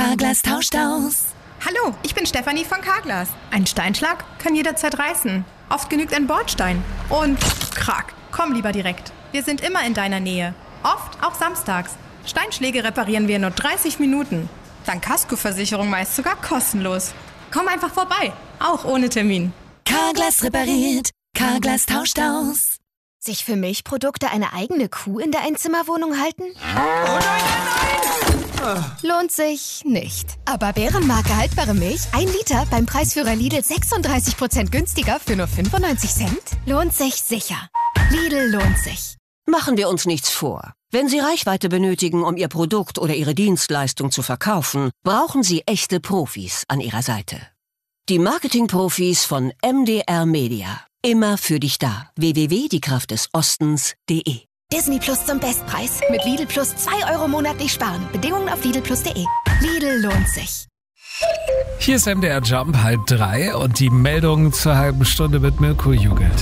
Carglass tauscht aus. Hallo, ich bin Stefanie von Carglass. Ein Steinschlag kann jederzeit reißen. Oft genügt ein Bordstein. Und krack, komm lieber direkt. Wir sind immer in deiner Nähe. Oft auch samstags. Steinschläge reparieren wir in nur 30 Minuten. Dank Kaskoversicherung meist sogar kostenlos. Komm einfach vorbei, auch ohne Termin. Carglass repariert, Carglass tauscht aus. Sich für Milchprodukte eine eigene Kuh in der Einzimmerwohnung halten? Oh nein! Lohnt sich nicht. Aber Bärenmarke haltbare Milch, 1 Liter beim Preisführer Lidl 36% günstiger für nur 95 Cent? Lohnt sich sicher. Lidl lohnt sich. Machen wir uns nichts vor. Wenn Sie Reichweite benötigen, um Ihr Produkt oder Ihre Dienstleistung zu verkaufen, brauchen Sie echte Profis an Ihrer Seite. Die Marketing-Profis von MDR Media. Immer für dich da. www.diekraftdesostens.de. Disney Plus zum Bestpreis. Mit Lidl Plus 2 € monatlich sparen. Bedingungen auf lidlplus.de. Lidl lohnt sich. Hier ist MDR Jump 2:30 und die Meldung zur halben Stunde mit Mirko Jugend.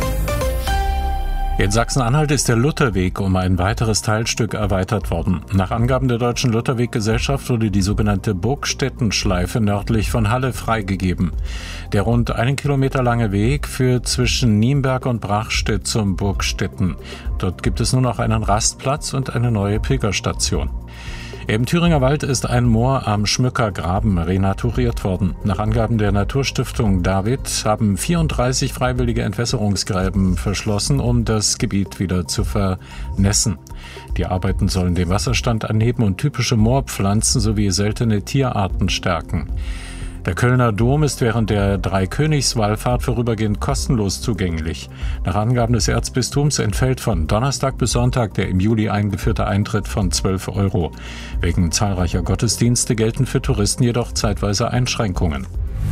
In Sachsen-Anhalt ist der Lutherweg um ein weiteres Teilstück erweitert worden. Nach Angaben der Deutschen Lutherweg-Gesellschaft wurde die sogenannte Burgstättenschleife nördlich von Halle freigegeben. Der rund 1 Kilometer lange Weg führt zwischen Nienberg und Brachstedt zum Burgstätten. Dort gibt es nur noch einen Rastplatz und eine neue Pilgerstation. Im Thüringer Wald ist ein Moor am Schmücker Graben renaturiert worden. Nach Angaben der Naturstiftung David haben 34 freiwillige Entwässerungsgräben verschlossen, um das Gebiet wieder zu vernässen. Die Arbeiten sollen den Wasserstand anheben und typische Moorpflanzen sowie seltene Tierarten stärken. Der Kölner Dom ist während der Dreikönigswallfahrt vorübergehend kostenlos zugänglich. Nach Angaben des Erzbistums entfällt von Donnerstag bis Sonntag der im Juli eingeführte Eintritt von 12 €. Wegen zahlreicher Gottesdienste gelten für Touristen jedoch zeitweise Einschränkungen.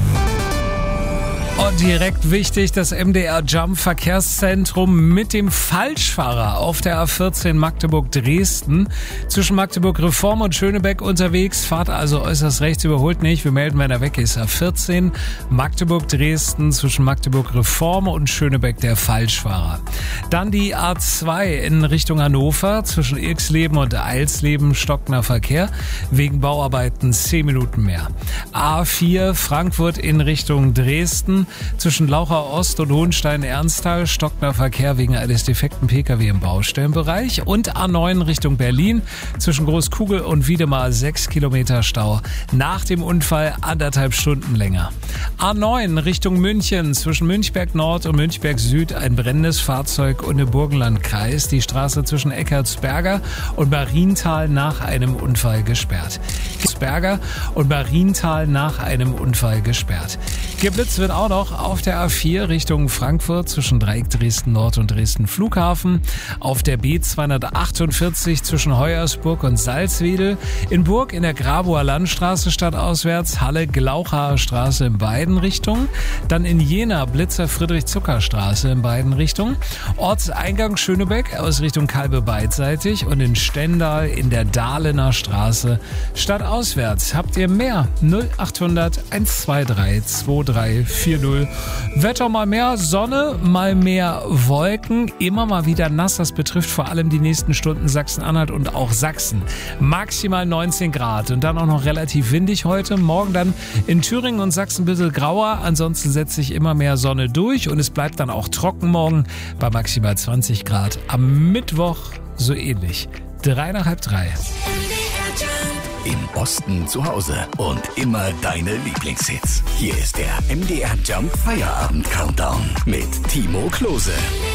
Und direkt wichtig, das MDR Jump Verkehrszentrum mit dem Falschfahrer auf der A14 Magdeburg-Dresden. Zwischen Magdeburg-Reform und Schönebeck unterwegs. Fahrt also äußerst rechts, überholt nicht. Wir melden, wenn er weg ist. A14 Magdeburg-Dresden zwischen Magdeburg-Reform und Schönebeck der Falschfahrer. Dann die A2 in Richtung Hannover zwischen Ilksleben und Eilsleben stockender Verkehr. Wegen Bauarbeiten 10 Minuten mehr. A4 Frankfurt in Richtung Dresden. Zwischen Lauchau Ost und Hohenstein-Ernsthal stockender Verkehr wegen eines defekten Pkw im Baustellenbereich. Und A9 Richtung Berlin zwischen Großkugel und Wiedemar 6 Kilometer Stau. Nach dem Unfall 1,5 Stunden länger. A9 Richtung München zwischen Münchberg Nord und Münchberg Süd ein brennendes Fahrzeug und im Burgenlandkreis. Die Straße zwischen Eckartsberger und Marienthal nach einem Unfall gesperrt. Geblitzt wird auch noch auf der A4 Richtung Frankfurt zwischen Dreieck Dresden Nord und Dresden Flughafen, auf der B248 zwischen Hoyersburg und Salzwedel, in Burg in der Grabower Landstraße stadtauswärts, Halle Glauchaer Straße in beiden Richtungen, dann in Jena Blitzer Friedrich-Zucker-Straße in beiden Richtungen, Ortseingang Schönebeck aus Richtung Kalbe beidseitig und in Stendal in der Dahlener Straße stadtauswärts. Habt ihr mehr? 0800 123 2340. Wetter mal mehr Sonne, mal mehr Wolken, immer mal wieder nass. Das betrifft vor allem die nächsten Stunden Sachsen-Anhalt und auch Sachsen. Maximal 19 Grad und dann auch noch relativ windig heute. Morgen dann in Thüringen und Sachsen ein bisschen grauer. Ansonsten setzt sich immer mehr Sonne durch und es bleibt dann auch trocken morgen bei maximal 20 Grad. Am Mittwoch so ähnlich. 2:30 nach 2:30. Im Osten zu Hause und immer deine Lieblingshits. Hier ist der MDR Jump Feierabend Countdown mit Timo Klose.